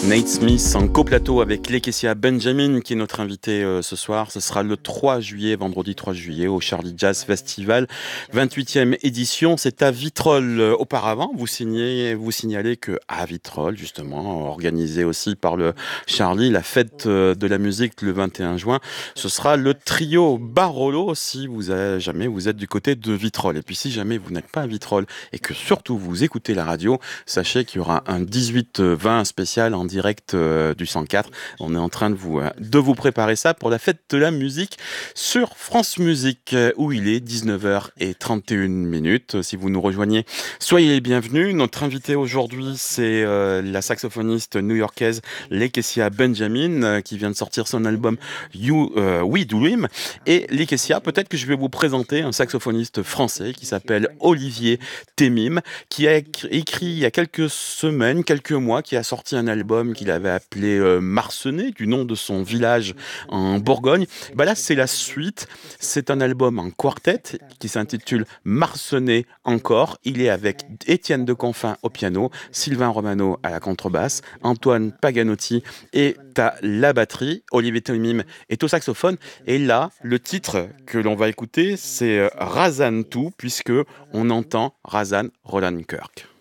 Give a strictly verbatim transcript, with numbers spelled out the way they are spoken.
Nate Smith en coplateau avec Lakecia Benjamin qui est notre invité euh, ce soir. Ce sera le trois juillet, vendredi trois juillet au Charlie Jazz Festival, vingt-huitième édition. C'est à Vitrolles. Euh, Auparavant, vous signez, vous signalez que à Vitrolles, justement, organisé aussi par le Charlie, la fête euh, de la musique le vingt et un juin, ce sera le trio Barolo si vous avez, jamais vous êtes du côté de Vitrolles. Et puis si jamais vous n'êtes pas à Vitrolles et que surtout vous écoutez la radio, sachez qu'il y aura un dix-huit vingt spécial en direct euh, du cent quatre. On est en train de vous, euh, de vous préparer ça pour la fête de la musique sur France Musique, euh, où il est dix-neuf heures trente et une minutes. Si vous nous rejoignez, soyez les bienvenus. Notre invité aujourd'hui, c'est euh, la saxophoniste new-yorkaise Lakecia Benjamin, euh, qui vient de sortir son album You, euh, We Dream. Et Lakecia, peut-être que je vais vous présenter un saxophoniste français qui s'appelle Olivier Temim, qui a écrit il y a quelques semaines, quelques mois, qui a sorti un album qu'il avait appelé euh, Marcenais, du nom de son village en Bourgogne. Bah là, c'est la suite. C'est un album en quartet qui s'intitule Marcenais encore. Il est avec Étienne de Confin au piano, Sylvain Romano à la contrebasse, Antoine Paganotti est à la batterie, Olivier Temim est au saxophone. Et là, le titre que l'on va écouter, c'est Razan deux, puisque on entend Razan Roland Kirk.